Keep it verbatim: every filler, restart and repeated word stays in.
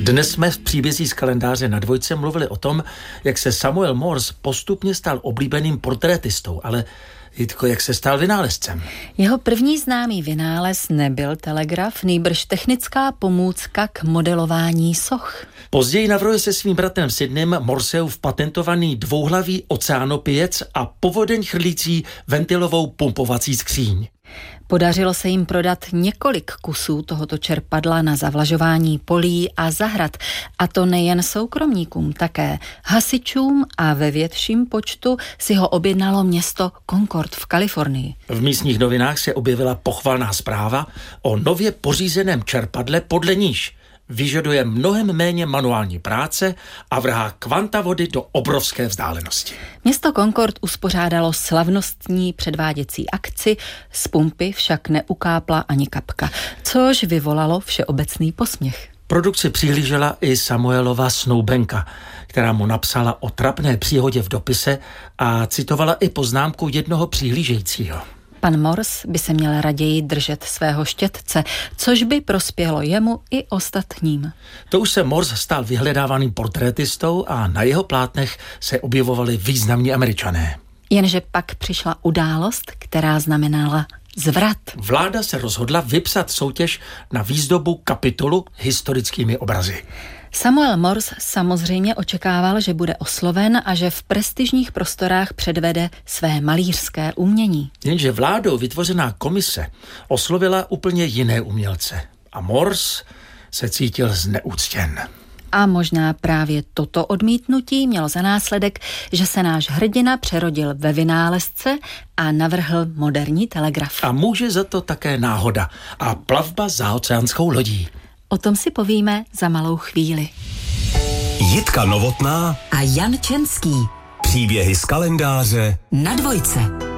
Dnes jsme v příbězí z kalendáře Na dvojce mluvili o tom, jak se Samuel Morse postupně stal oblíbeným portrétistou, ale Jitko, jak se stal vynálezcem? Jeho první známý vynález nebyl telegraf, nýbrž technická pomůcka k modelování soch. Později navrhl se svým bratrem Sydneym Morseův patentovaný dvouhlavý oceánopijec a povodeň chrlící ventilovou pumpovací skříň. Podařilo se jim prodat několik kusů tohoto čerpadla na zavlažování polí a zahrad, a to nejen soukromníkům, také hasičům, a ve větším počtu si ho objednalo město Concord v Kalifornii. V místních novinách se objevila pochvalná zpráva o nově pořízeném čerpadle, podle níž vyžaduje mnohem méně manuální práce a vrhá kvanta vody do obrovské vzdálenosti. Město Concord uspořádalo slavnostní předváděcí akci, z pumpy však neukápla ani kapka, což vyvolalo všeobecný posměch. Produkci přihlížela i Samuelova snoubenka, která mu napsala o trapné příhodě v dopise a citovala i poznámku jednoho přihlížejícího. Pan Morse by se měl raději držet svého štětce, což by prospělo jemu i ostatním. To už se Morse stal vyhledávaným portrétistou a na jeho plátnech se objevovali významní Američané. Jenže pak přišla událost, která znamenala zvrat. Vláda se rozhodla vypsat soutěž na výzdobu Kapitolu historickými obrazy. Samuel Morse samozřejmě očekával, že bude osloven a že v prestižních prostorách předvede své malířské umění. Jenže vládou vytvořená komise oslovila úplně jiné umělce a Morse se cítil zneúctěn. A možná právě toto odmítnutí mělo za následek, že se náš hrdina přerodil ve vynálezce a navrhl moderní telegraf. A může za to také náhoda a plavba zaoceánskou lodí. O tom si povíme za malou chvíli. Jitka Novotná a Jan Čenský. Příběhy z kalendáře Na dvojce.